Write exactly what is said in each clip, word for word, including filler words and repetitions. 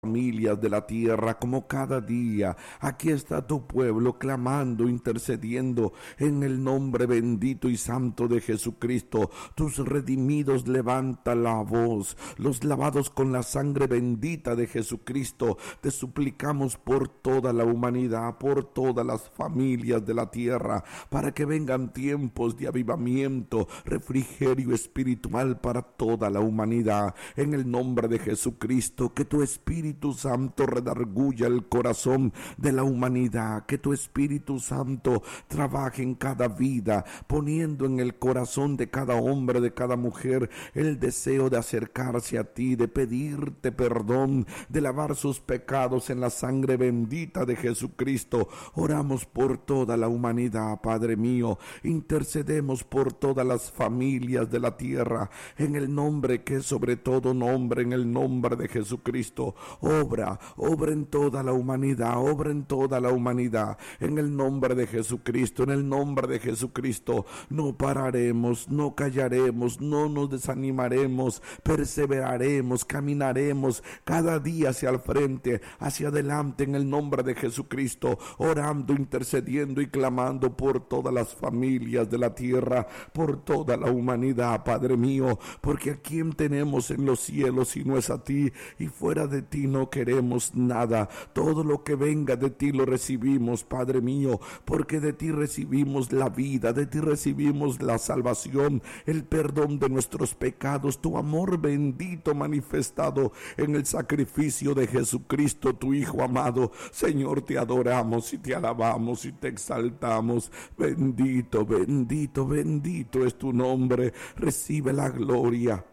familias de la tierra, como cada día. Aquí está tu pueblo clamando, intercediendo en el nombre bendito y santo de Jesucristo. Tus redimidos levanta la voz, los lavados con la sangre bendita de Jesucristo. Te suplicamos por toda la humanidad, por todas las familias de la tierra, para que vengan tiempos de avivamiento, refrigerio espiritual para toda la humanidad. En el nombre de Jesucristo, que tu Espíritu Espíritu Santo redarguya el corazón de la humanidad, que tu Espíritu Santo trabaje en cada vida, poniendo en el corazón de cada hombre, de cada mujer, el deseo de acercarse a ti, de pedirte perdón, de lavar sus pecados en la sangre bendita de Jesucristo. Oramos por toda la humanidad, Padre mío, intercedemos por todas las familias de la tierra, en el nombre que es sobre todo nombre, en el nombre de Jesucristo. Obra, obra en toda la humanidad, obra en toda la humanidad, en el nombre de Jesucristo, en el nombre de Jesucristo. No pararemos, no callaremos, no nos desanimaremos, perseveraremos, caminaremos cada día hacia el frente, hacia adelante, en el nombre de Jesucristo, orando, intercediendo y clamando por todas las familias de la tierra, por toda la humanidad, Padre mío, porque a quién tenemos en los cielos si no es a ti, y fuera de ti no queremos nada. Todo lo que venga de ti lo recibimos, Padre mío, porque de ti recibimos la vida, de ti recibimos la salvación, el perdón de nuestros pecados, tu amor bendito manifestado en el sacrificio de Jesucristo, tu Hijo amado. Señor, te adoramos y te alabamos y te exaltamos. Bendito, bendito, bendito es tu nombre. Recibe la gloria,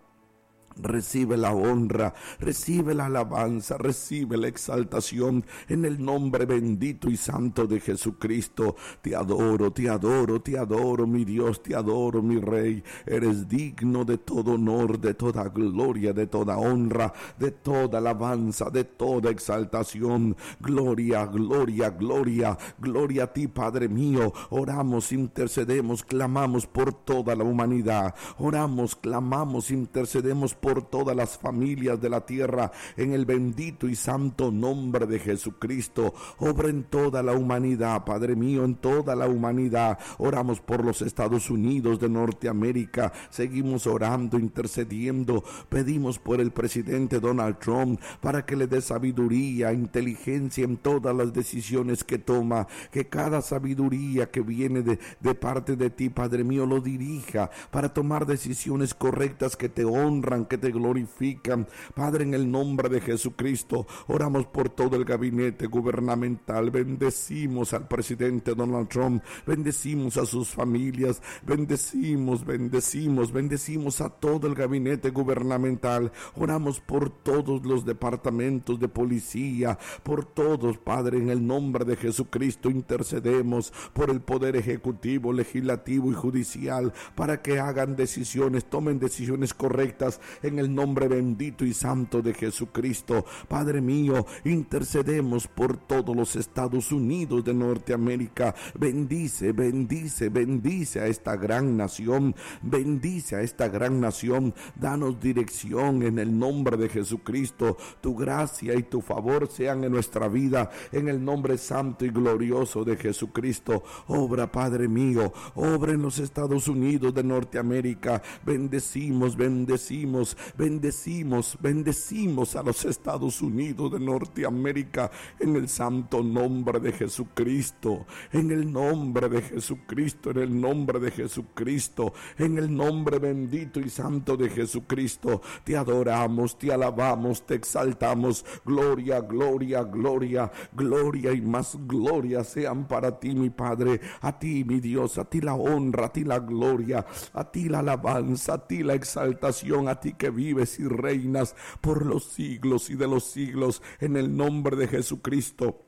recibe la honra, recibe la alabanza, recibe la exaltación en el nombre bendito y santo de Jesucristo. Te adoro, te adoro, te adoro, mi Dios, te adoro, mi Rey. Eres digno de todo honor, de toda gloria, de toda honra, de toda alabanza, de toda exaltación. Gloria, gloria, gloria, gloria a ti, Padre mío. Oramos, intercedemos, clamamos por toda la humanidad. Oramos, clamamos, intercedemos por por todas las familias de la tierra, en el bendito y santo nombre de Jesucristo. Obra en toda la humanidad, Padre mío, en toda la humanidad. Oramos por los Estados Unidos de Norteamérica, seguimos orando, intercediendo, pedimos por el presidente Donald Trump, para que le dé sabiduría, inteligencia en todas las decisiones que toma, que cada sabiduría que viene de, de parte de ti, Padre mío, lo dirija para tomar decisiones correctas que te honran, que te glorifican. Padre, en el nombre de Jesucristo, oramos por todo el gabinete gubernamental. Bendecimos al presidente Donald Trump, bendecimos a sus familias, bendecimos, bendecimos, bendecimos a todo el gabinete gubernamental. Oramos por todos los departamentos de policía, por todos, Padre, en el nombre de Jesucristo. Intercedemos por el poder ejecutivo, legislativo y judicial, para que hagan decisiones, tomen decisiones correctas en el nombre bendito y santo de Jesucristo. Padre mío, intercedemos por todos los Estados Unidos de Norteamérica. Bendice, bendice, bendice a esta gran nación, bendice a esta gran nación. Danos dirección en el nombre de Jesucristo. Tu gracia y tu favor sean en nuestra vida, en el nombre santo y glorioso de Jesucristo. Obra, Padre mío, obra en los Estados Unidos de Norteamérica. Bendecimos, bendecimos, bendecimos, bendecimos a los Estados Unidos de Norteamérica, en el santo nombre de Jesucristo, en el nombre de Jesucristo, en el nombre de Jesucristo, en el nombre bendito y santo de Jesucristo. Te adoramos, te alabamos, te exaltamos. Gloria, gloria, gloria, gloria y más gloria sean para ti, mi Padre. A ti, mi Dios, a ti la honra, a ti la gloria, a ti la alabanza, a ti la exaltación, a ti que vives y reinas por los siglos y de los siglos, en el nombre de Jesucristo.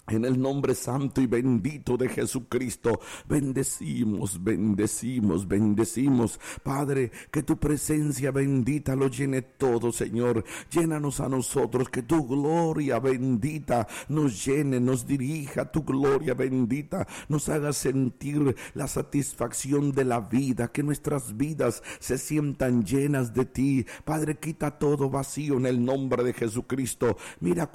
En el nombre santo y bendito de Jesucristo, bendecimos, bendecimos, bendecimos. Padre, que tu presencia bendita lo llene todo, Señor. Llénanos a nosotros, que tu gloria bendita nos llene, nos dirija. Tu gloria bendita nos haga sentir la satisfacción de la vida, que nuestras vidas se sientan llenas de ti. Padre, quita todo vacío en el nombre de Jesucristo. Mira